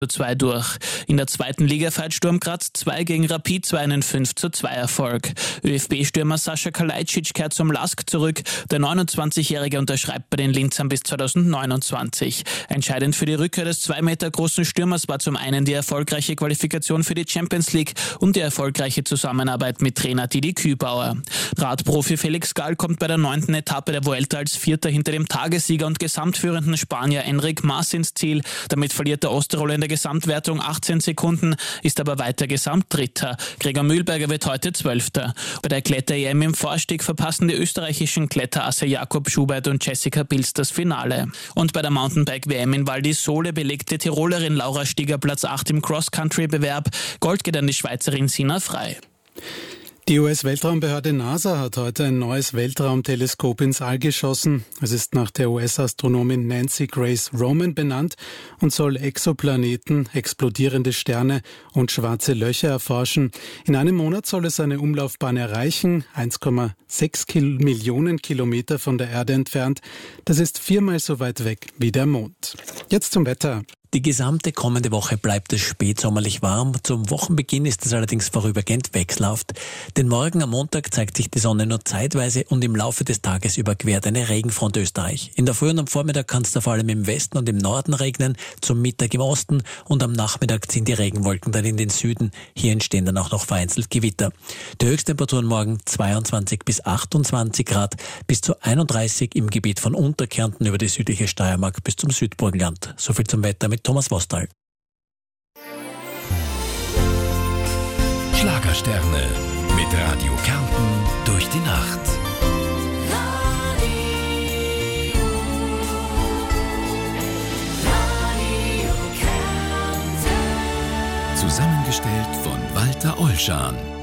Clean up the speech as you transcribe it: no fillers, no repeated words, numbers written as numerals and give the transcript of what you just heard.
2 durch. In der zweiten Liga feiert Sturm Graz 2 gegen Rapid 2 einen 5:2 Erfolg. ÖFB-Stürmer Sascha Kalajdzic kehrt zum LASK zurück. Der 29-Jährige unterschreibt bei den Linzern bis 2029. Entscheidend für die Rückkehr des 2 Meter großen Stürmers war zum einen die erfolgreiche Qualifikation für die Champions League und die erfolgreiche Zusammenarbeit mit Trainer Didi Kübauer. Radprofi Felix Gall kommt bei der 9. Etappe der Vuelta als Vierter hinter dem Tagessieger und gesamtführenden Spanier Enric Mas ins Ziel. Damit verliert der Osttiroler in der Gesamtwertung 18 Sekunden, ist aber weiter Gesamtdritter. Gregor Mühlberger wird heute 12. Bei der Kletter-EM im Vorstieg verpassen die österreichischen Kletterasse Jakob Schubert und Jessica Pilz das Finale. Und bei der Mountainbike-WM in Val di Sole belegte Tirolerin Laura Stieger Platz 8 im Cross-Country-Bewerb. Gold geht an die Schweizerin Sina Frey. Die US-Weltraumbehörde NASA hat heute ein neues Weltraumteleskop ins All geschossen. Es ist nach der US-Astronomin Nancy Grace Roman benannt und soll Exoplaneten, explodierende Sterne und schwarze Löcher erforschen. In einem Monat soll es seine Umlaufbahn erreichen, 1,6 Millionen Kilometer von der Erde entfernt. Das ist 4-mal so weit weg wie der Mond. Jetzt zum Wetter. Die gesamte kommende Woche bleibt es spätsommerlich warm. Zum Wochenbeginn ist es allerdings vorübergehend wechselhaft. Denn morgen am Montag zeigt sich die Sonne nur zeitweise und im Laufe des Tages überquert eine Regenfront Österreich. In der Früh und am Vormittag kann es da vor allem im Westen und im Norden regnen, zum Mittag im Osten und am Nachmittag ziehen die Regenwolken dann in den Süden. Hier entstehen dann auch noch vereinzelt Gewitter. Die Höchsttemperaturen morgen 22 bis 28 Grad, bis zu 31 im Gebiet von Unterkärnten über die südliche Steiermark bis zum Südburgenland. Soviel zum Wetter mit Thomas Vostal. Schlagersterne mit Radio Kärnten durch die Nacht. Radio Kärnten. Zusammengestellt von Walter Olschan.